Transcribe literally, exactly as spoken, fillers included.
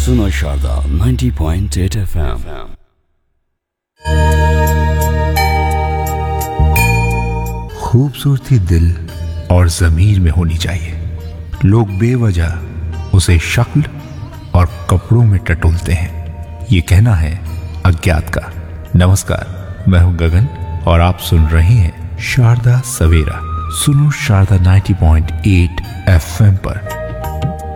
सुनो Sharda ninety point eight F M. खूबसूरती दिल और ज़मीर में होनी चाहिए। लोग बेवजह उसे शक्ल और कपड़ों में टटोलते हैं। ये कहना है अज्ञात का। नमस्कार, मैं हूं गगन और आप सुन रहे हैं शारदा सवेरा। सुनो Sharda ninety point eight F M पर।